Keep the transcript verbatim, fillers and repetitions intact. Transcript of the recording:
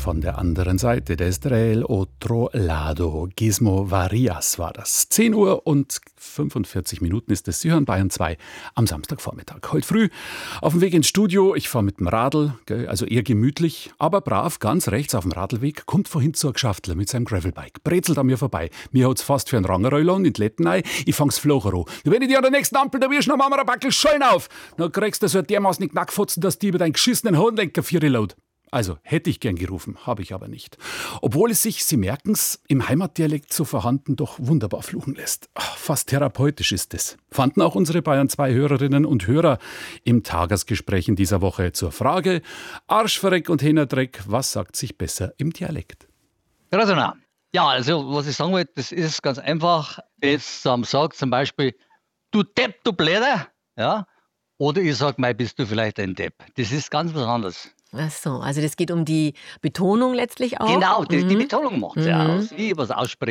von der anderen Seite des del otro lado. Gizmo Varias war das. zehn Uhr und fünfundvierzig Minuten ist es. Sie hören Bayern zwei am Samstagvormittag. Heute früh auf dem Weg ins Studio. Ich fahre mit dem Radl, also eher gemütlich, aber brav, ganz rechts auf dem Radlweg, kommt vorhin so ein Geschaftler mit seinem Gravelbike. Brezelt an mir vorbei. Mir hat's fast für einen Rangereulen in die Letten ein. Ich fang's flocher an. Wenn ich dir an der nächsten Ampel da wirst, dann machen wir ein Backel Schollen auf. Dann kriegst du so dermaßen Knackfotzen, dass die über deinen geschissenen Hohenlenker vier laut. Also, hätte ich gern gerufen, habe ich aber nicht. Obwohl es sich, Sie merken's, im Heimatdialekt so vorhanden doch wunderbar fluchen lässt. Ach, fast therapeutisch ist es. Fanden auch unsere Bayern zwei Hörerinnen und Hörer im Tagesgespräch in dieser Woche zur Frage: Arschverreck und Hähnerdreck, was sagt sich besser im Dialekt? Gratuliere. Ja, also was ich sagen wollte, das ist ganz einfach. Jetzt ähm, sagt zum Beispiel, du Depp, du Bläder, ja, oder ich sage mal, bist du vielleicht ein Depp. Das ist ganz was anderes. Ach so, also das geht um die Betonung letztlich auch? Genau, die, die Mhm. Betonung macht es Mhm. ja aus. Wie ich was ausspreche.